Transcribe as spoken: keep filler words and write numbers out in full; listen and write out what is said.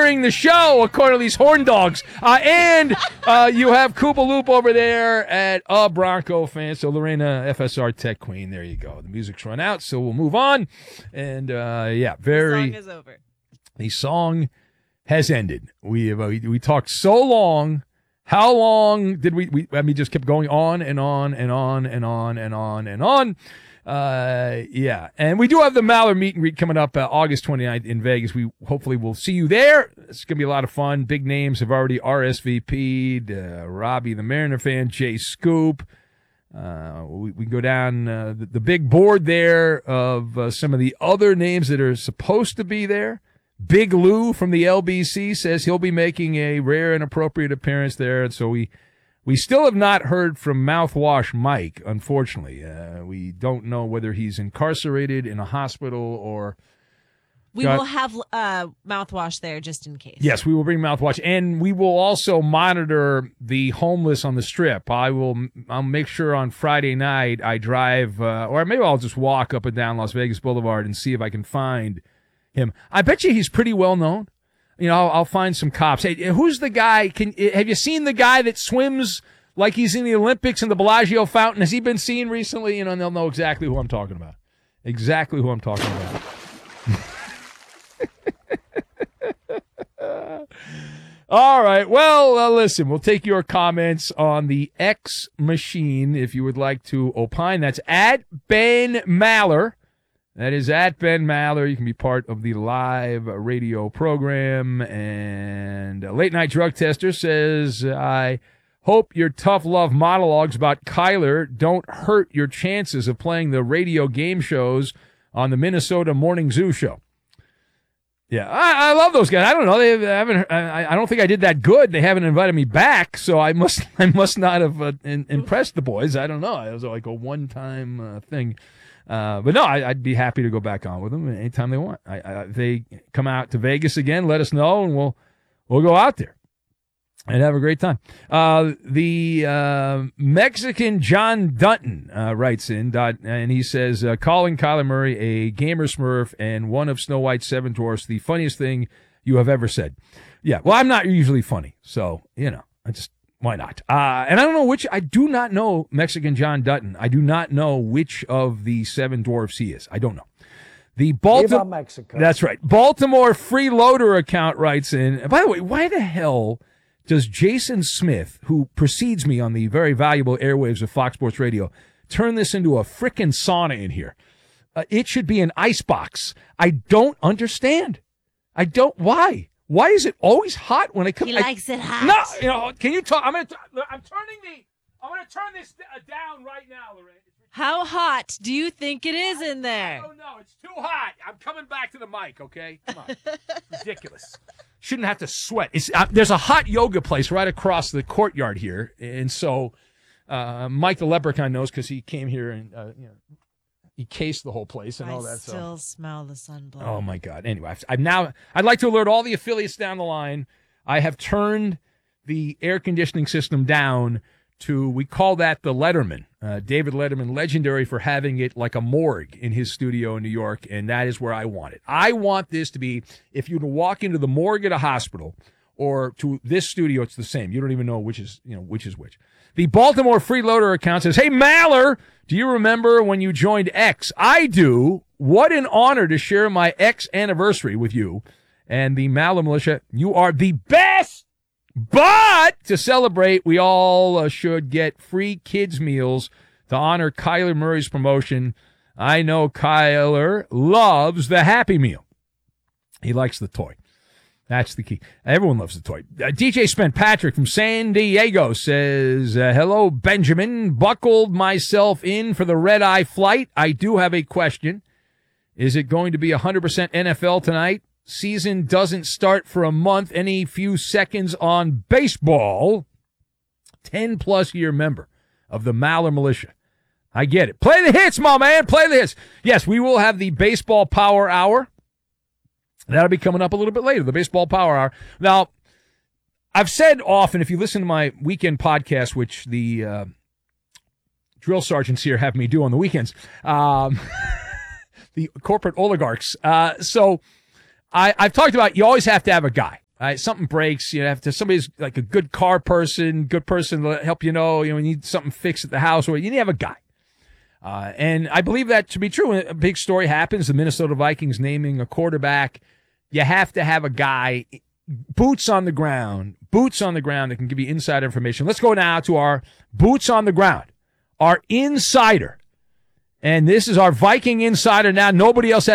during the show, according to these horn dogs. Uh, and uh, you have Koopa Loop over there at a Bronco fan. So Lorena, F S R Tech Queen, there you go. The music's run out, so we'll move on. And, uh, yeah, very. The song is over. The song has ended. We, uh, we, we talked so long. How long did we, we, I mean, just kept going on and on and on and on and on and on. Uh, yeah. And we do have the Maller meet and greet coming up uh, August twenty-ninth in Vegas. We hopefully will see you there. It's going to be a lot of fun. Big names have already R S V P'd. Uh, Robbie, the Mariner fan, Jay Scoop. Uh, we, we go down uh, the, the big board there of uh, some of the other names that are supposed to be there. Big Lou from the L B C says he'll be making a rare and appropriate appearance there. And so we, we still have not heard from Mouthwash Mike, unfortunately. Uh, we don't know whether he's incarcerated in a hospital or. We got, will have uh, mouthwash there just in case. Yes, we will bring mouthwash. And we will also monitor the homeless on the strip. I will, I'll make sure on Friday night I drive, uh, or maybe I'll just walk up and down Las Vegas Boulevard and see if I can find him. I bet you he's pretty well known. You know, I'll, I'll find some cops. Hey, who's the guy? Can have you seen the guy that swims like he's in the Olympics in the Bellagio fountain? Has he been seen recently? You know, and they'll know exactly who I'm talking about. Exactly who I'm talking about. All right. Well, uh, listen, we'll take your comments on the X machine if you would like to opine. That's at Ben Maller. That is at Ben Maller. You can be part of the live radio program. And a late night drug tester says, I hope your tough love monologues about Kyler don't hurt your chances of playing the radio game shows on the Minnesota Morning Zoo show. Yeah, I, I love those guys. I don't know. They haven't. I, I don't think I did that good. They haven't invited me back, so I must. I must not have uh, in, impressed the boys. I don't know. It was like a one-time uh, thing. Uh, but no, I, I'd be happy to go back on with them anytime they want. I, I, if they come out to Vegas again, let us know, and we'll we'll go out there and have a great time. Uh, the uh, Mexican John Dutton uh, writes in, dot, and he says, uh, calling Kyler Murray a gamer smurf and one of Snow White's seven dwarfs, the funniest thing you have ever said. Yeah, well, I'm not usually funny, so, you know, I just, why not? Uh, and I don't know which, I do not know Mexican John Dutton. I do not know which of the seven dwarfs he is. I don't know. The Baltimore, Mexico. That's right. Baltimore Freeloader account writes in, and by the way, why the hell does Jason Smith, who precedes me on the very valuable airwaves of Fox Sports Radio, turn this into a frickin' sauna in here? Uh, it should be an icebox. I don't understand. I don't. Why? Why is it always hot when I come? He I, likes it hot. No, you know. Can you talk? I'm gonna. I'm turning the. I'm gonna turn this down right now, Lorraine. How hot do you think it is in there? Oh no, it's too hot. I'm coming back to the mic. Okay, come on. Ridiculous. Shouldn't have to sweat. It's, uh, there's a hot yoga place right across the courtyard here, and so uh, Mike the Leprechaun knows because he came here and uh, you know he cased the whole place and I all that. I still so. smell the sunblower. Oh my God! Anyway, I've, I've now I'd like to alert all the affiliates down the line. I have turned the air conditioning system down to, we call that the Letterman. Uh, David Letterman, legendary for having it like a morgue in his studio in New York, and that is where I want it. I want this to be, if you were to walk into the morgue at a hospital or to this studio, it's the same. You don't even know which is, you know, which is which. The Baltimore Freeloader account says, hey, Maller, do you remember when you joined X? I do. What an honor to share my X anniversary with you. And the Maller Militia, you are the best. But to celebrate, we all uh, should get free kids' meals to honor Kyler Murray's promotion. I know Kyler loves the Happy Meal. He likes the toy. That's the key. Everyone loves the toy. Uh, D J Spent Patrick from San Diego says, uh, hello, Benjamin. Buckled myself in for the red-eye flight. I do have a question. Is it going to be one hundred percent N F L tonight? Season doesn't start for a month. Any few seconds on baseball. ten-plus year member of the Maller Militia. I get it. Play the hits, my man. Play the hits. Yes, we will have the Baseball Power Hour. That'll be coming up a little bit later, the Baseball Power Hour. Now, I've said often, if you listen to my weekend podcast, which the uh, drill sergeants here have me do on the weekends, um, the corporate oligarchs. Uh, so I, I've talked about you always have to have a guy. Uh, something breaks, you have to, somebody's like a good car person, good person to help you know, you know, you need something fixed at the house, or you need to have a guy. Uh, and I believe that to be true. A big story happens, the Minnesota Vikings naming a quarterback. You have to have a guy, boots on the ground, boots on the ground that can give you inside information. Let's go now to our boots on the ground, our insider. And this is our Viking insider now. Nobody else has